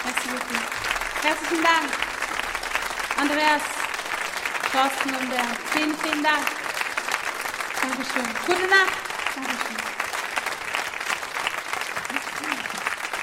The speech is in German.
Herzlichen Dank. Andreas, Thorsten und Bernd. Vielen, vielen Dank. Dankeschön. Gute Nacht. Dankeschön.